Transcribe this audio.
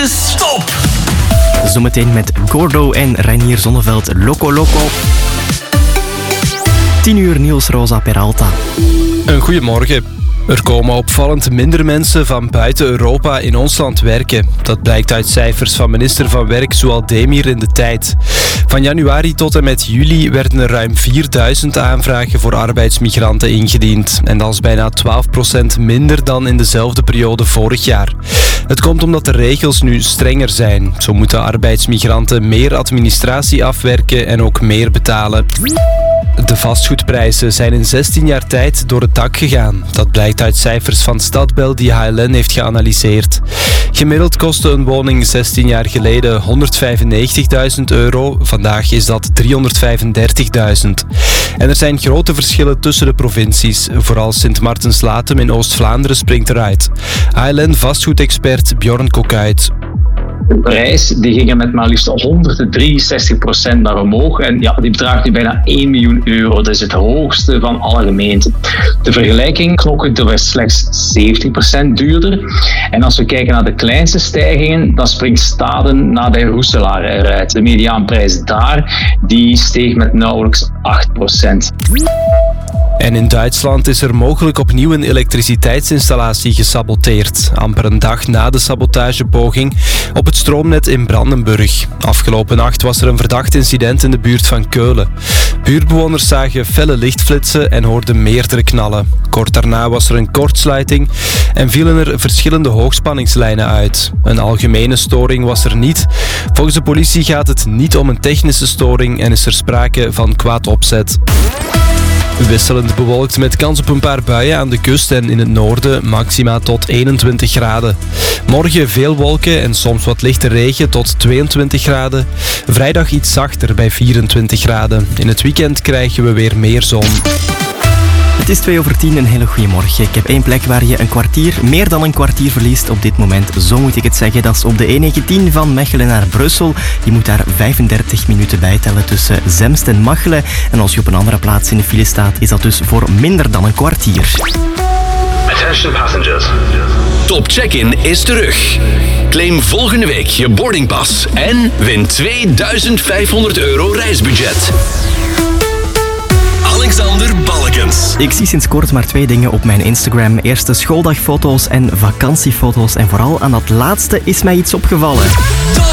Stop! Zometeen met Gordo en Reinier Zonneveld, Loco Loco. 10 uur Niels Rosa Peralta. Een goeiemorgen. Er komen opvallend minder mensen van buiten Europa in ons land werken. Dat blijkt uit cijfers van minister van Werk Zoual Demir in De Tijd. Van januari tot en met juli werden er ruim 4000 aanvragen voor arbeidsmigranten ingediend. En dat is bijna 12% minder dan in dezelfde periode vorig jaar. Het komt omdat de regels nu strenger zijn. Zo moeten arbeidsmigranten meer administratie afwerken en ook meer betalen. De vastgoedprijzen zijn in 16 jaar tijd door het dak gegaan. Dat blijkt uit cijfers van Stadbel die HLN heeft geanalyseerd. Gemiddeld kostte een woning 16 jaar geleden €195.000. Vandaag is dat €335.000. En er zijn grote verschillen tussen de provincies. Vooral Sint-Maartens-Latem in Oost-Vlaanderen springt eruit. HLN-vastgoedexpert Bjorn Kokuit. De prijs die ging er met maar liefst 163% naar omhoog. En ja, die bedraagt nu bijna €1 miljoen. Dat is het hoogste van alle gemeenten. De vergelijking, Knokke was slechts 70% duurder. En als we kijken naar de kleinste stijgingen, dan springt Staden nabij Roeselaar eruit. De mediaanprijs daar, die steeg met nauwelijks 8%. En in Duitsland is er mogelijk opnieuw een elektriciteitsinstallatie gesaboteerd. Amper een dag na de sabotagepoging op het stroomnet in Brandenburg. Afgelopen nacht was er een verdacht incident in de buurt van Keulen. Buurtbewoners zagen felle lichtflitsen en hoorden meerdere knallen. Kort daarna was er een kortsluiting en vielen er verschillende hoogspanningslijnen uit. Een algemene storing was er niet. Volgens de politie gaat het niet om een technische storing en is er sprake van kwaad opzet. Wisselend bewolkt met kans op een paar buien aan de kust en in het noorden, maxima tot 21 graden. Morgen veel wolken en soms wat lichte regen tot 22 graden. Vrijdag iets zachter bij 24 graden. In het weekend krijgen we weer meer zon. Het is 2:10, een hele goede morgen. Ik heb één plek waar je meer dan een kwartier verliest op dit moment. Zo moet ik het zeggen. Dat is op de E19 van Mechelen naar Brussel. Je moet daar 35 minuten bijtellen tussen Zemst en Machelen. En als je op een andere plaats in de file staat, is dat dus voor minder dan een kwartier. Attention passengers. Top Check-in is terug. Claim volgende week je boardingpas en win €2500 reisbudget. Alexander Balkens. Ik zie sinds kort maar 2 dingen op mijn Instagram. Eerst de schooldagfoto's en vakantiefoto's. En vooral aan dat laatste is mij iets opgevallen.